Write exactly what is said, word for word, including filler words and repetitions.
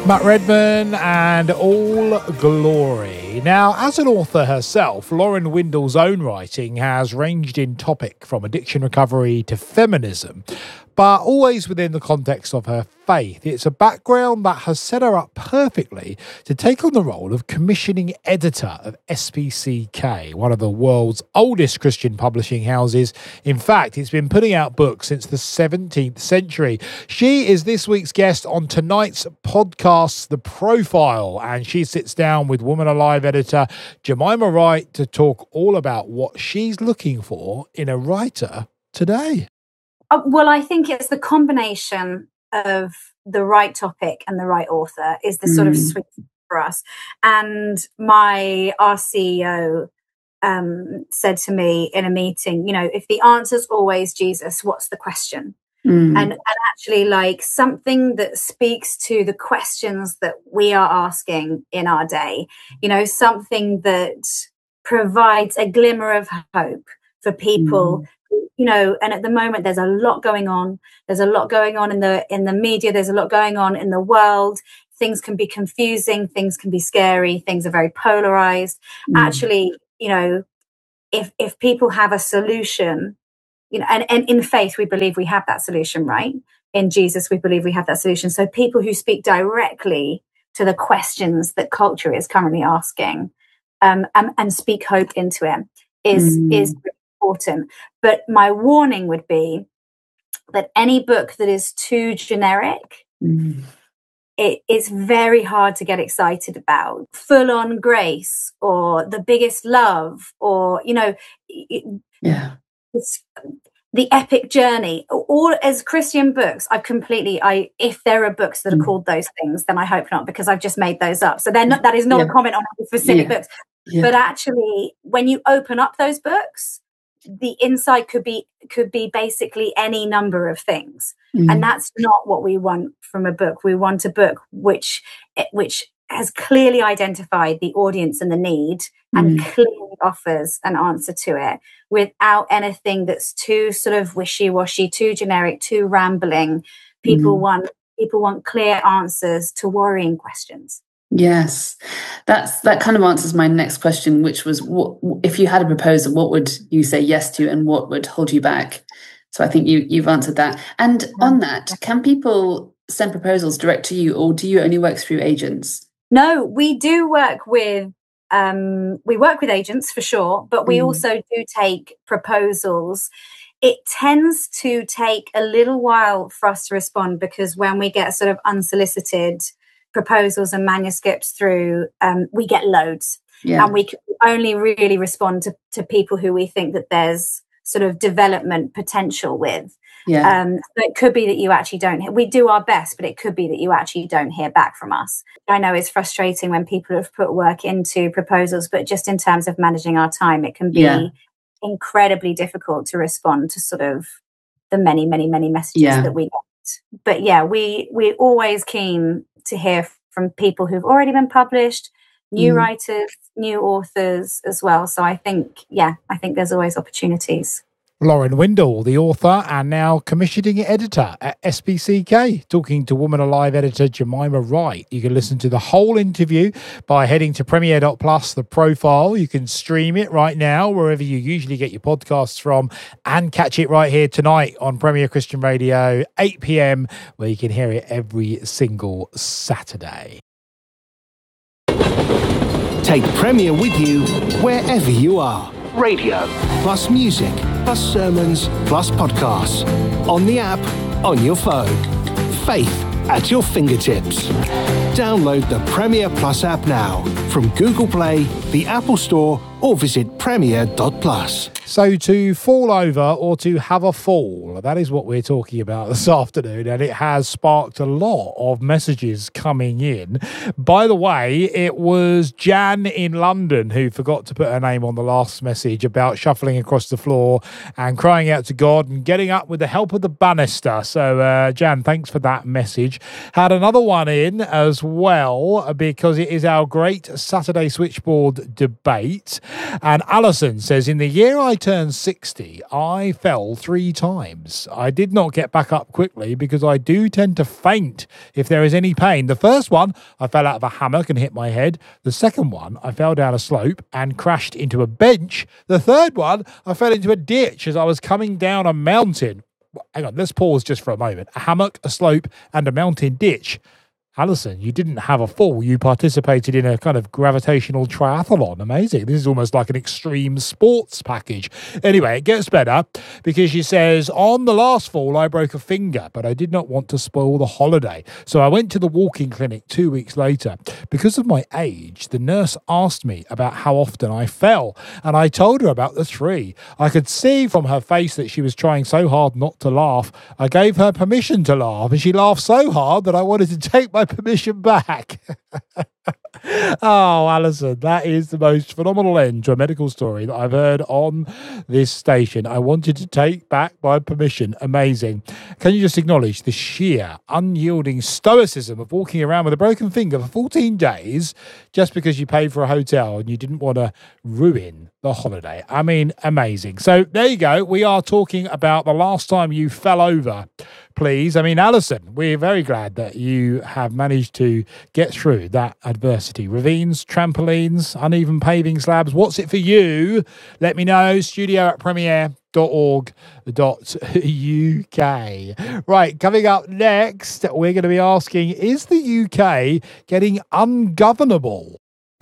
Matt Redman and All Glory. Now, as an author herself, Lauren Windle's own writing has ranged in topic from addiction recovery to feminism, but always within the context of her faith. It's a background that has set her up perfectly to take on the role of commissioning editor of S P C K, one of the world's oldest Christian publishing houses. In fact, it's been putting out books since the seventeenth century. She is this week's guest on tonight's podcast, The Profile, and she sits down with Woman Alive editor Jemima Wright to talk all about what she's looking for in a writer today. Uh, well, I think it's the combination of the right topic and the right author is the sort mm. of sweet for us. And my our C E O um, said to me in a meeting, you know, if the answer's always Jesus, what's the question? Mm. And, and actually, like, something that speaks to the questions that we are asking in our day, you know, something that provides a glimmer of hope for people. Mm. You know, and at the moment there's a lot going on. There's a lot going on in the in the media. There's a lot going on in the world. Things can be confusing. Things can be scary. Things are very polarized. Mm. Actually, you know, if if people have a solution, you know, and, and in faith we believe we have that solution, right? In Jesus we believe we have that solution. So people who speak directly to the questions that culture is currently asking, um, and, and speak hope into it is mm. is. important. But my warning would be that any book that is too generic, mm. it is very hard to get excited about. Full on grace or the biggest love or, you know, yeah, it's the epic journey. All as Christian books, I completely, I if there are books that are mm. called those things, then I hope not, because I've just made those up. So they're not, that is not yeah. a comment on specific yeah. books. Yeah. But actually, when you open up those books, the inside could be could be basically any number of things, mm. and that's not what we want from a book. We want a book which which has clearly identified the audience and the need, mm. and clearly offers an answer to it without anything that's too sort of wishy-washy, too generic, too rambling. People mm. want people want clear answers to worrying questions. Yes, that's that kind of answers my next question, which was, what, if you had a proposal, what would you say yes to and what would hold you back? So I think you, you've answered that. And on that, can people send proposals direct to you, or do you only work through agents? No, we do work with, um, we work with agents for sure, but we mm. also do take proposals. It tends to take a little while for us to respond, because when we get sort of unsolicited proposals and manuscripts through, um, we get loads, yeah. and we can only really respond to, to people who we think that there's sort of development potential with. Yeah. Um, so it could be that you actually don't hear, we do our best, but it could be that you actually don't hear back from us. I know it's frustrating when people have put work into proposals, but just in terms of managing our time, it can be yeah. incredibly difficult to respond to sort of the many, many, many messages yeah. that we get. But yeah, we, we're always keen to hear from people who've already been published, new mm. writers, new authors as well. So I think, yeah, I think there's always opportunities. Lauren Windle, the author and now commissioning editor at S P C K, talking to Woman Alive editor Jemima Wright. You can listen to the whole interview by heading to Premier dot plus, The Profile. You can stream it right now wherever you usually get your podcasts from, and catch it right here tonight on Premier Christian Radio, eight p.m, where you can hear it every single Saturday. Take Premier with you wherever you are. Radio, plus music, plus sermons, plus podcasts. On the app, on your phone. Faith at your fingertips. Download the Premier Plus app now from Google Play, the Apple Store, or visit Premier dot plus. So to fall over or to have a fall, that is what we're talking about this afternoon, and it has sparked a lot of messages coming in. By the way, it was Jan in London who forgot to put her name on the last message about shuffling across the floor and crying out to God and getting up with the help of the banister. So uh, Jan, thanks for that message. Had another one in as well, because it is our great Saturday Switchboard debate. And Alison says, in the year I turned sixty, I fell three times. I did not get back up quickly because I do tend to faint if there is any pain. The first one, I fell out of a hammock and hit my head. The second one, I fell down a slope and crashed into a bench. The third one, I fell into a ditch as I was coming down a mountain. Hang on, let's pause just for a moment. A hammock, a slope, and a mountain ditch. Alison, you didn't have a fall. You participated in a kind of gravitational triathlon. Amazing. This is almost like an extreme sports package. Anyway, it gets better because she says, on the last fall, I broke a finger, but I did not want to spoil the holiday. So I went to the walking clinic two weeks later. Because of my age, the nurse asked me about how often I fell, and I told her about the three. I could see from her face that she was trying so hard not to laugh. I gave her permission to laugh, and she laughed so hard that I wanted to take my permission back. Oh, Alison, that is the most phenomenal end to a medical story that I've heard on this station. I wanted to take back my permission. Amazing. Can you just acknowledge the sheer, unyielding stoicism of walking around with a broken finger for fourteen days just because you paid for a hotel and you didn't want to ruin the holiday? I mean, amazing. So there you go. We are talking about the last time you fell over, please. I mean, Alison, we're very glad that you have managed to get through that adversity. Ravines, trampolines, uneven paving slabs. What's it for you? Let me know. Studio at premiere dot org dot U K. Right, coming up next, we're going to be asking, is the U K getting ungovernable?